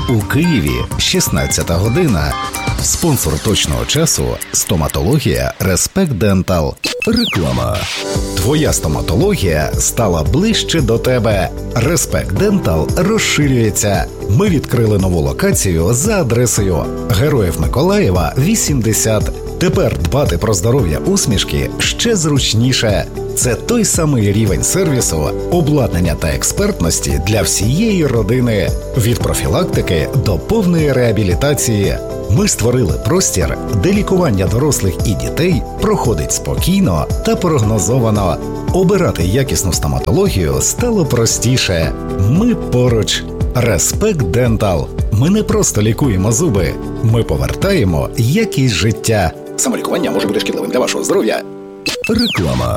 У Києві 16 година. Спонсор точного часу – стоматологія Respect Dental. Реклама. Твоя стоматологія стала ближче до тебе. Respect Dental розширюється. Ми відкрили нову локацію за адресою Героїв Миколаєва, 80. Тепер дбати про здоров'я усмішки ще зручніше. Це той самий рівень сервісу, обладнання та експертності для всієї родини. Від профілактики до повної реабілітації. Ми створили простір, де лікування дорослих і дітей проходить спокійно та прогнозовано. Обирати якісну стоматологію стало простіше. Ми поруч. Respect Dental. Ми не просто лікуємо зуби. Ми повертаємо якість життя. Самолікування може бути шкідливим для вашого здоров'я. Реклама.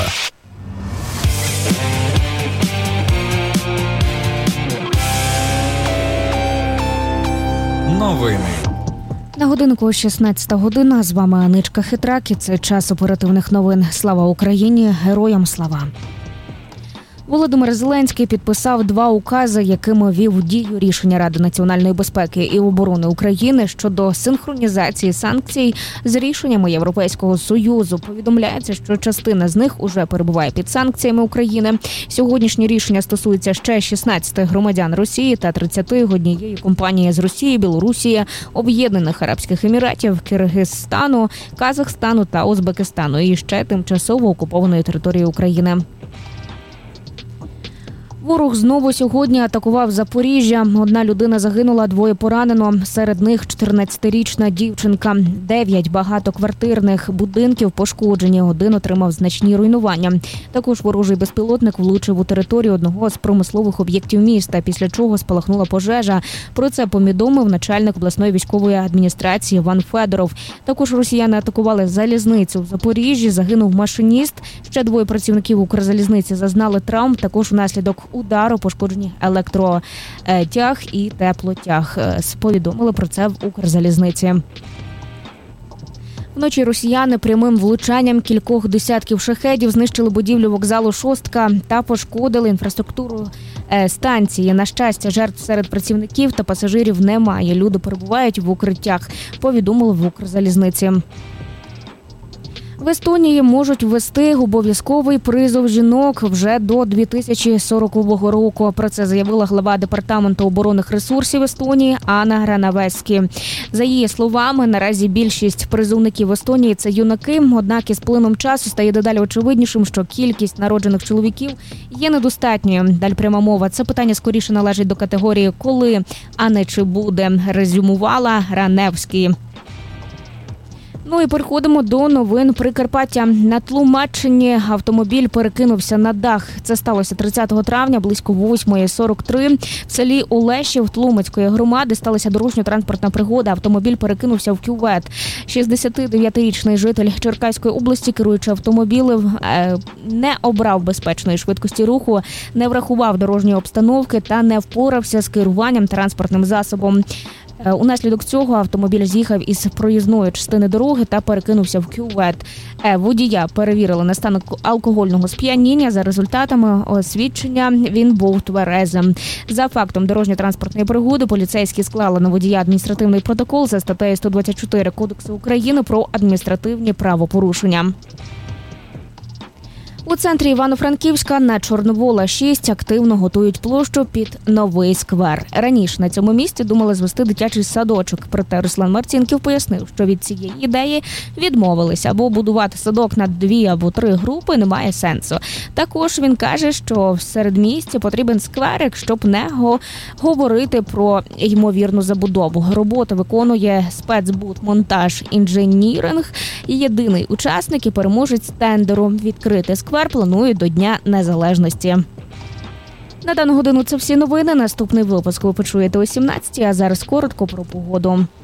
Новини. На годинку 16 година. З вами Аничка Хитрак. І це час оперативних новин. Слава Україні! Героям слава! Володимир Зеленський підписав 2 укази, якими ввів дію рішення Ради національної безпеки і оборони України щодо синхронізації санкцій з рішеннями Європейського Союзу. Повідомляється, що частина з них уже перебуває під санкціями України. Сьогоднішнє рішення стосується ще 16 громадян Росії та 31 компанії з Росії, Білорусі, Об'єднаних Арабських Еміратів, Киргизстану, Казахстану та Узбекистану і ще тимчасово окупованої території України. Ворог знову сьогодні атакував Запоріжжя. 1 людина загинула, 2 поранено. Серед них 14-річна дівчинка. 9 багатоквартирних будинків пошкоджені. 1 отримав значні руйнування. Також ворожий безпілотник влучив у територію одного з промислових об'єктів міста, після чого спалахнула пожежа. Про це повідомив начальник обласної військової адміністрації Іван Федоров. Також росіяни атакували залізницю в Запоріжжі. Загинув машиніст. Ще 2 працівників Укрзалізниці зазнали травм. Також унаслідок удару пошкоджені електротяг і теплотяг. Повідомили про це в Укрзалізниці. Вночі росіяни прямим влучанням кількох десятків шахедів знищили будівлю вокзалу «Шостка» та пошкодили інфраструктуру станції. На щастя, жертв серед працівників та пасажирів немає. Люди перебувають в укриттях, повідомили в Укрзалізниці. В Естонії можуть ввести обов'язковий призов жінок вже до 2040 року. Про це заявила глава Департаменту оборонних ресурсів Естонії Анна Гранавеські. За її словами, наразі більшість призовників Естонії – це юнаки. Однак із плином часу стає дедалі очевиднішим, що кількість народжених чоловіків є недостатньою. Далі пряма мова. Це питання скоріше належить до категорії «коли», а не «чи буде», резюмувала Граневський. Ну і переходимо до новин Прикарпаття. На Тлумаччині автомобіль перекинувся на дах. Це сталося 30 травня, близько 8:43. В селі Олешів Тлумацької громади сталася дорожньо-транспортна пригода. Автомобіль перекинувся в кювет. 69-річний житель Черкаської області, керуючи автомобілем, не обрав безпечної швидкості руху, не врахував дорожньої обстановки та не впорався з керуванням транспортним засобом. Унаслідок цього автомобіль з'їхав із проїзної частини дороги та перекинувся в кювет. Водія перевірили на стан алкогольного сп'яніння. За результатами освідчення він був тверезим. За фактом дорожньо-транспортної пригоди поліцейські склали на водія адміністративний протокол за статтею 124 Кодексу України про адміністративні правопорушення. У центрі Івано-Франківська на Чорновола 6 активно готують площу під новий сквер. Раніше на цьому місці думали звести дитячий садочок. Проте Руслан Марцінків пояснив, що від цієї ідеї відмовилися, бо будувати садок на 2 або 3 групи немає сенсу. Також він каже, що в середмісті потрібен скверик, щоб не говорити про ймовірну забудову. Роботи виконує спецбудмонтаж інженіринг. Єдиний учасник і переможець тендеру. Відкрити сквер планують до Дня Незалежності. На дану годину це всі новини. Наступний випуск ви почуєте о 17-й, а зараз коротко про погоду.